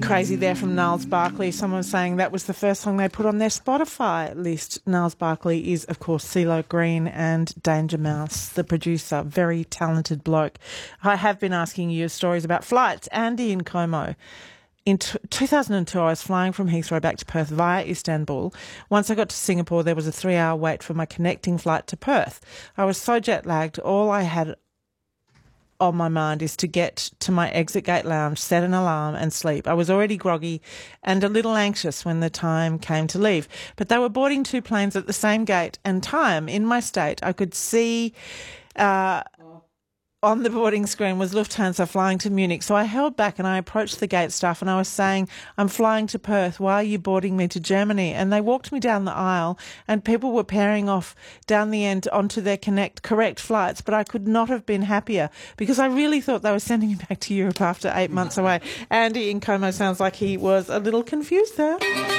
crazy there from Niles Barkley. Someone saying that was the first song they put on their Spotify list. Niles Barkley is, of course, CeeLo Green and Danger Mouse, the producer. Very talented bloke. I have been asking you stories about flights. Andy in Como. In 2002, I was flying from Heathrow back to Perth via Istanbul. Once I got to Singapore, there was a 3-hour wait for my connecting flight to Perth. I was so jet-lagged, all I had on my mind is to get to my exit gate lounge, set an alarm and sleep. I was already groggy and a little anxious when the time came to leave. But they were boarding 2 planes at the same gate and time. In my state, I could see on the boarding screen was Lufthansa flying to Munich. So I held back and I approached the gate staff and I was saying, I'm flying to Perth. Why are you boarding me to Germany? And they walked me down the aisle and people were pairing off down the end onto their correct flights. But I could not have been happier because I really thought they were sending me back to Europe after 8 months away. Andy in Como sounds like he was a little confused there.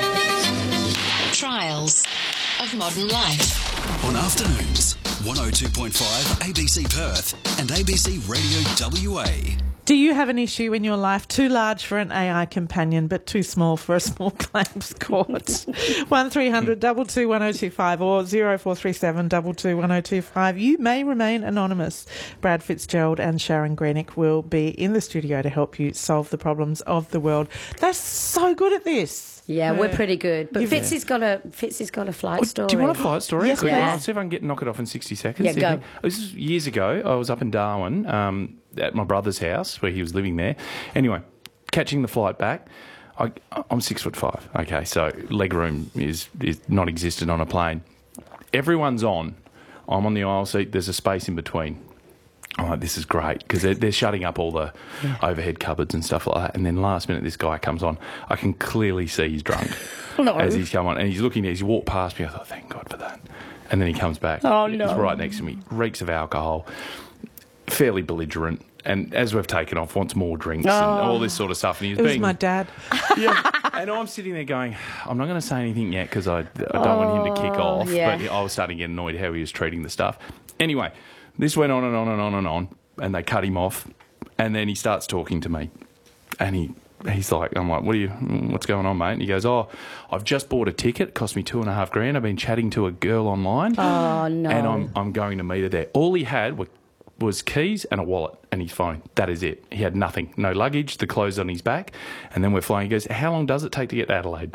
Trials of Modern Life. On Afternoons, 102.5 ABC Perth and ABC Radio WA. Do you have an issue in your life too large for an AI companion but too small for a small claims court? 1300 222 1025 or 0437 222 1025. You may remain anonymous. Brad Fitzgerald and Sharon Greenick will be in the studio to help you solve the problems of the world. They're so good at this. Yeah, we're pretty good. But Fitzy's got a flight story. Do you want a flight story? Yes, please. I'll see if I can knock it off in 60 seconds. Yeah, go. This is years ago. I was up in Darwin at my brother's house where he was living there. Anyway, catching the flight back. I'm 6'5". Okay, so leg room is non-existent on a plane. Everyone's on. I'm on the aisle seat. There's a space in between. I'm like, this is great because they're shutting up all the overhead cupboards and stuff like that. And then last minute, this guy comes on. I can clearly see he's drunk as he's come on. And he's looking, he's walked past me. I thought, thank God for that. And then he comes back. Oh, no. He's right next to me. Reeks of alcohol. Fairly belligerent. And as we've taken off, wants more drinks and all this sort of stuff. And It was my dad. Yeah. And I'm sitting there going, I'm not going to say anything yet because I don't want him to kick off. Yeah. But I was starting to get annoyed how he was treating the stuff. Anyway, this went on and on and on and on, and they cut him off, and then he starts talking to me, and he's like, I'm like, what's going on, mate? And he goes, I've just bought a ticket. It cost me $2,500. I've been chatting to a girl online. Oh, no. And I'm going to meet her there. All he had was keys and a wallet and his phone. That is it. He had nothing. No luggage, the clothes on his back. And then we're flying. He goes, how long does it take to get to Adelaide?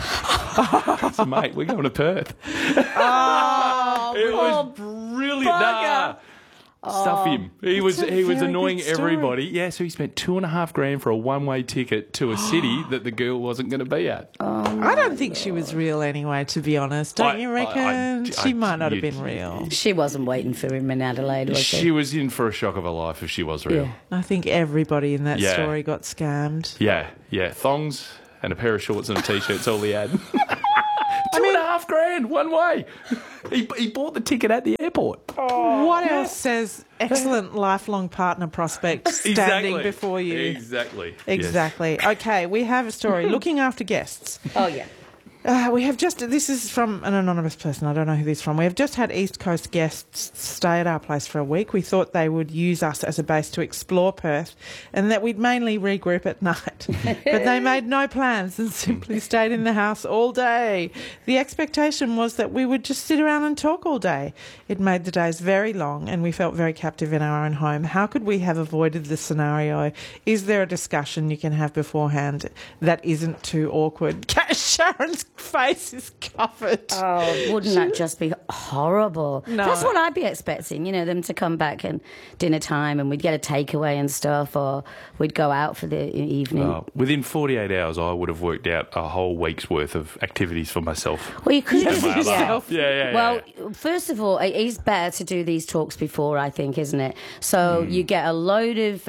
I said, mate, we're going to Perth. It was brilliant. Nah. Stuff him. He was annoying everybody. Yeah, so he spent $2,500 for a one-way ticket to a city that the girl wasn't going to be at. I don't think she was real anyway, to be honest. Don't you reckon? She might not have been real. She wasn't waiting for him in Adelaide, was she? She was in for a shock of her life if she was real. Yeah. I think everybody in that story got scammed. Yeah. Thongs and a pair of shorts and a T-shirt's all he had. $2,500 one way. He bought the ticket at the airport. What else says excellent lifelong partner prospect standing before you? Exactly. Yes. Okay, we have a story. Looking after guests. Oh, yeah. This is from an anonymous person. I don't know who this is from. We have just had East Coast guests stay at our place for a week. We thought they would use us as a base to explore Perth and that we'd mainly regroup at night. But they made no plans and simply stayed in the house all day. The expectation was that we would just sit around and talk all day. It made the days very long and we felt very captive in our own home. How could we have avoided this scenario? Is there a discussion you can have beforehand that isn't too awkward? Sharon's face is covered. Oh, wouldn't that just be horrible? No. That's what I'd be expecting, them to come back and dinner time and we'd get a takeaway and stuff, or we'd go out for the evening. Within 48 hours, I would have worked out a whole week's worth of activities for myself. Well, you could have just yourself. Yeah. Well, first of all, it is better to do these talks before, I think, isn't it? So you get a load of,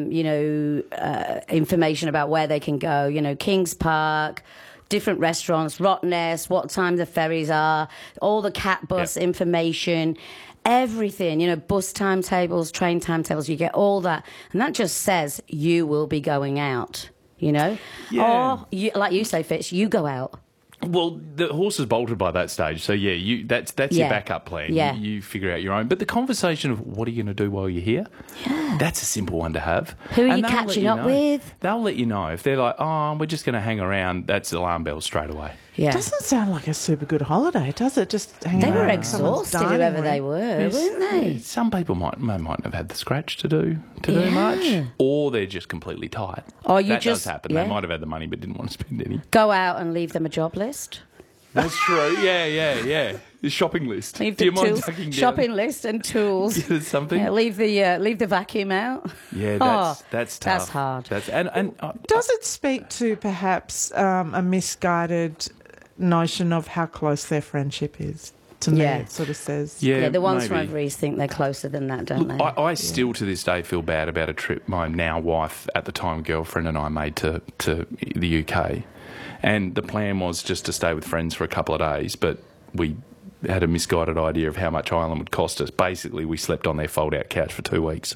information about where they can go, Kings Park, different restaurants, Rottnest, what time the ferries are, all the cat bus information, everything, bus timetables, train timetables, you get all that. And that just says you will be going out, Yeah. Or, like you say, Fitz, you go out. Well, the horse is bolted by that stage, so yeah, that's your backup plan. Yeah. You figure out your own. But the conversation of what are you going to do while you're here, that's a simple one to have. Who are you And they'll let catching you up know. with? They'll let you know. If they're like, oh, we're just going to hang around, that's alarm bells straight away. Yeah. Doesn't sound like a super good holiday, does it? Just hanging They were around someone's exhausted, dining whoever room. they were, weren't they? Some people mightn't have had the scratch to do much, or they're just completely tight. Or you that just- does happen. yeah. They might have had the money but didn't want to spend any. Go out and leave them a job list. That's true. Yeah. The shopping list. Leave Do you the mind tools, tucking down? shopping list and tools. Yeah, there's something. Yeah, leave the vacuum out. Yeah, that's tough. That's hard. Does it speak to perhaps a misguided notion of how close their friendship is? To me, Yeah. it sort of says. Yeah, the ones from maybe. overseas think they're closer than that, don't Look, they? I still to this day feel bad about a trip my now wife, at the time girlfriend, and I made to the UK. And the plan was just to stay with friends for a couple of days, but we had a misguided idea of how much Ireland would cost us. Basically, we slept on their fold-out couch for 2 weeks.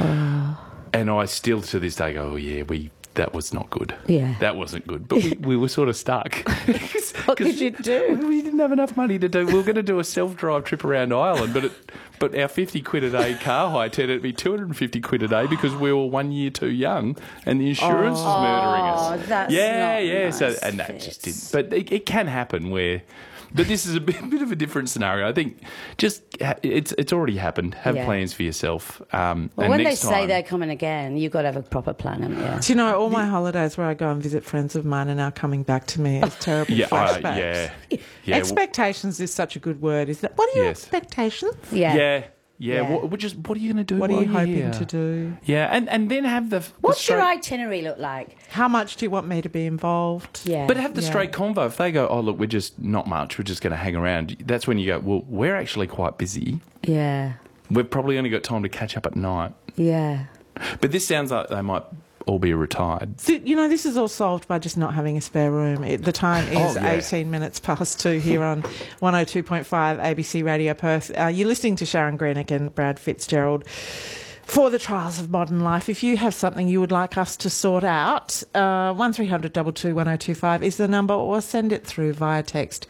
And I still to this day go, oh, yeah, that was not good. Yeah. That wasn't good. But we were sort of stuck. What did you do? We didn't have enough money to do. We were going to do a self-drive trip around Ireland, but our 50 quid a day car hire turned out to be 250 quid a day because we were 1 year too young and the insurance was murdering us. That's yeah. not nice, So and that just didn't. But it can happen where. But this is a bit of a different scenario. I think just it's already happened. Have Yeah. plans for yourself. Well, and when they next say time, they're coming again, you've got to have a proper plan, haven't you? Do you know, all my holidays where I go and visit friends of mine are now coming back to me as terrible flashbacks. yeah. Expectations is such a good word, isn't it? What are your Yes. expectations? Yeah. Yeah. What are you going to do? What are while you you're hoping here? to do? Yeah, and then have the What's your straight- itinerary look like? How much do you want me to be involved? Yeah. But have the Yeah. straight convo. If they go, oh, look, we're just not much, we're just going to hang around, that's when you go, well, we're actually quite busy. Yeah. We've probably only got time to catch up at night. Yeah. But this sounds like they might all be retired. So, you know, this is all solved by just not having a spare room. The time is 18 minutes past 2 here on 102.5 ABC Radio Perth. You're listening to Sharon Greenick and Brad Fitzgerald for the Trials of Modern Life. If you have something you would like us to sort out, 1300 22 1025 is the number, or send it through via text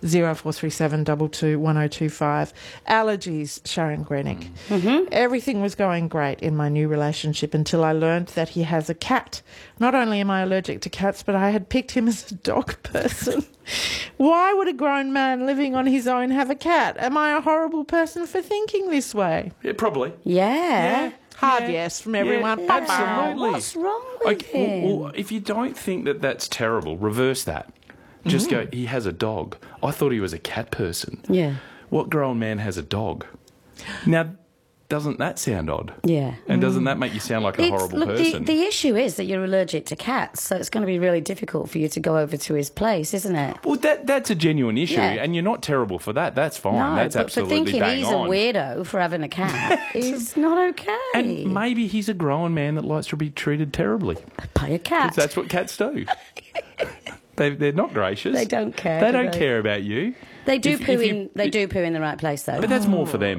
0437 22 1025. Allergies, Sharon Greenick. Everything was going great in my new relationship until I learned that he has a cat. Not only am I allergic to cats, but I had picked him as a dog person. Why would a grown man living on his own have a cat? Am I a horrible person for thinking this way? Yeah, probably. Yeah. Hard yes from everyone. Yeah, Bye-bye. absolutely. What's wrong with him? Well, if you don't think that that's terrible, reverse that. Just go, he has a dog. I thought he was a cat person. Yeah. What grown man has a dog? Now, doesn't that sound odd? Yeah. And doesn't that make you sound like a horrible person? The issue is that you're allergic to cats, so it's going to be really difficult for you to go over to his place, isn't it? Well, that's a genuine issue, Yeah. and you're not terrible for that. That's fine. No, That's but for absolutely thinking bang he's on. a weirdo for having a cat is not okay. And maybe he's a grown man that likes to be treated terribly. Pay a cat. 'Cause that's what cats do. They're not gracious. They don't care, They do don't they? care about you. They do If poo you- in. They do poo in the right place, though. But that's more for them.